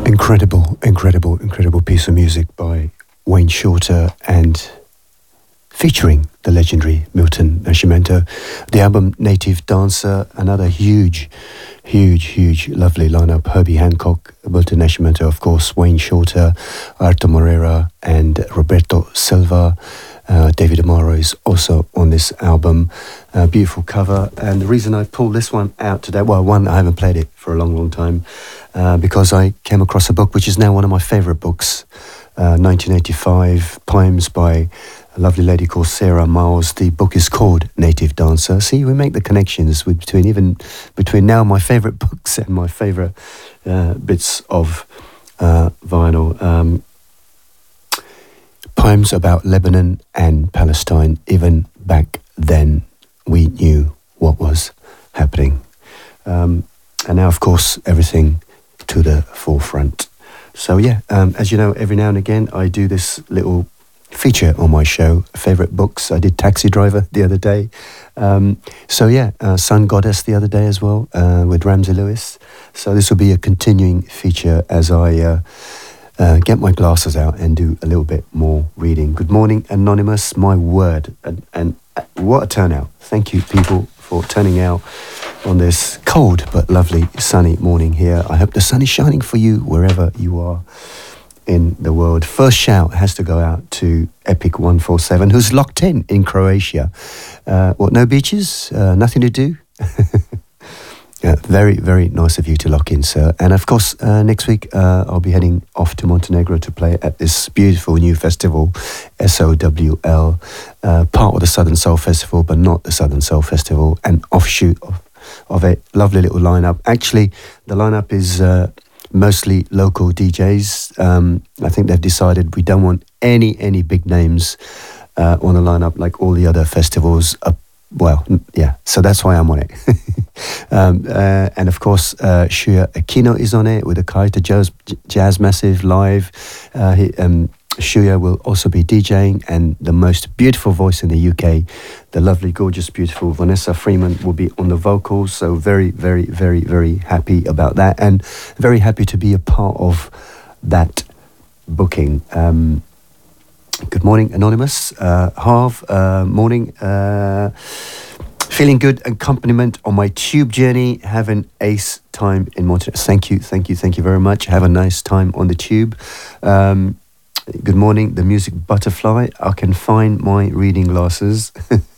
Incredible, incredible, incredible piece of music by Wayne Shorter and featuring the legendary Milton Nascimento. The album Native Dancer, another huge, lovely lineup. Herbie Hancock, Milton Nascimento, of course, Wayne Shorter, Arto Moreira and Roberto Silva. David Amaro is also on this album. Beautiful cover. And the reason I pulled this one out today, well, one, I haven't played it for a long time, because I came across a book which is now one of my favourite books, 1985, poems by a lovely lady called Sarah Miles. The book is called Native Dancer. See, we make the connections between now my favourite books and my favourite bits of vinyl. Poems about Lebanon and Palestine. Even back then, we knew what was happening. And now, of course, everything to the forefront. So, yeah, as you know, every now and again, I do this little feature on my show, favourite books. I did Taxi Driver the other day. Sun Goddess the other day as well, with Ramsey Lewis. So this will be a continuing feature as I get my glasses out and do a little bit more reading. Good morning, Anonymous, my word. And what a turnout. Thank you, people, for turning out on this cold but lovely sunny morning here. I hope the sun is shining for you wherever you are in the world. First shout has to go out to Epic 147, who's locked in Croatia. No beaches? Nothing to do? Very, very nice of you to lock in, sir. And of course, next week I'll be heading off to Montenegro to play at this beautiful new festival, SOWL, part of the Southern Soul Festival, but not the Southern Soul Festival, an offshoot of a lovely little lineup. Actually, the lineup is mostly local DJs. I think they've decided we don't want any big names on the lineup like all the other festivals. So that's why I'm on it. And of course, Shuya Aquino is on it with the Kaita Jazz Massive live. Shuya will also be DJing, and the most beautiful voice in the UK, the lovely, gorgeous, beautiful Vanessa Freeman will be on the vocals. So very, very, very, very happy about that, and very happy to be a part of that booking. Good morning, Anonymous. Harv, morning. Feeling good accompaniment on my tube journey. Have an ace time in Montenegro. Thank you very much. Have a nice time on the tube. Good morning, the music butterfly. I can find my reading glasses.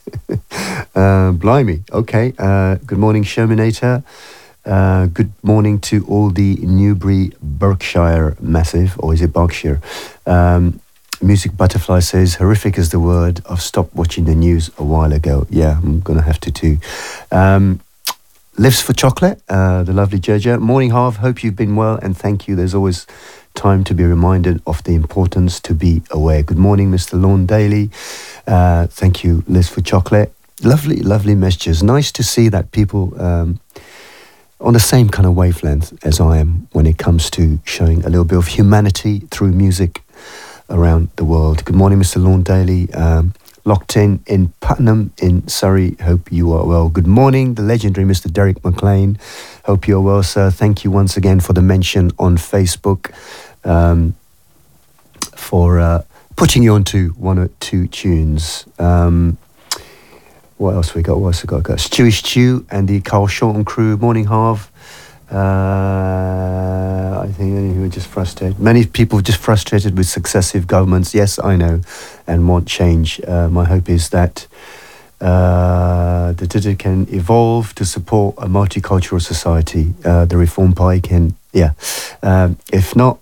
Blimey. Okay. Good morning, Shermanator. Good morning to all the Newbury Berkshire massive, or is it Berkshire? Music Butterfly says, horrific is the word. I've stopped watching the news a while ago. Yeah, I'm going to have to too. Lives for Chocolate, the lovely Jojo. Morning, Harv. Hope you've been well, and thank you. There's always time to be reminded of the importance to be aware. Good morning, Mr. Lorne Daly. Thank you, Lives for Chocolate. Lovely, lovely messages. Nice to see that people on the same kind of wavelength as I am when it comes to showing a little bit of humanity through music around the world. Good morning, Mr. Lorne Daly. Locked in Putnam in Surrey. Hope you are well. Good morning, the legendary Mr. Derek McLean. Hope you're well, sir. Thank you once again for the mention on Facebook, for putting you onto one or two tunes. What else we got? Stewie Stew and the Carl Shorten crew. Morning, Harv. I think many who are just frustrated. Many people are just frustrated with successive governments. Yes, I know, and want change. My hope is that the DITA can evolve to support a multicultural society. The Reform Party can, if not,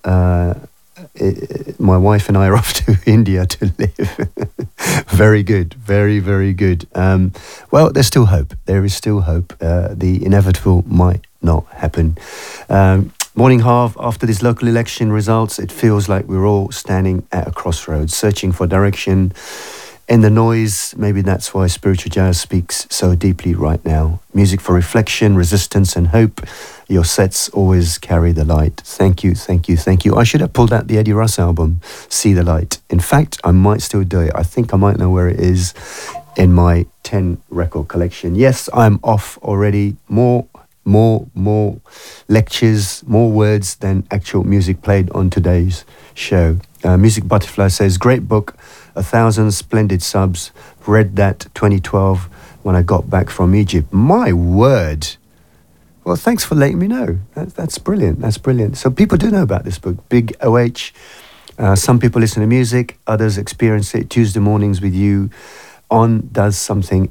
my wife and I are off to India to live. Very good, very, very good. Well, there's still hope. There is still hope. The inevitable might not happen. Morning, Harv. After these local election results, it feels like we're all standing at a crossroads, searching for direction in the noise. Maybe that's why spiritual jazz speaks so deeply right now. Music for reflection, resistance, and hope. Your sets always carry the light. Thank you, thank you, thank you. I should have pulled out the Eddie Russ album, See the Light. In fact, I might still do it. I think I might know where it is in my 10 record collection. Yes, I'm off already. More more lectures, more words than actual music played on today's show. Music Butterfly says, great book, 1,000 splendid subs. Read that 2012 when I got back from Egypt. My word. Well, thanks for letting me know. That's brilliant. That's brilliant. So people do know about this book, Big OH. Some people listen to music, others experience it. Tuesday mornings with you on does something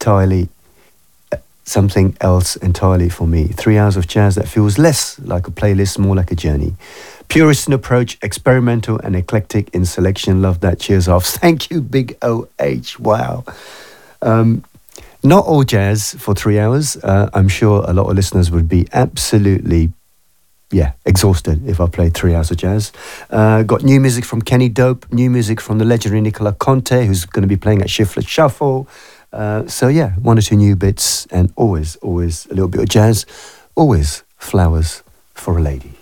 else entirely for me. 3 hours of jazz that feels less like a playlist, more like a journey. Purist in approach, experimental and eclectic in selection. Love that. Cheers off. Thank you, Big OH. Wow. Not all jazz for 3 hours. I'm sure a lot of listeners would be absolutely, exhausted if I played 3 hours of jazz. Got new music from Kenny Dope, new music from the legendary Nicola Conte, who's going to be playing at Shiflet Shuffle. One or two new bits, and always a little bit of jazz. Always flowers for a lady.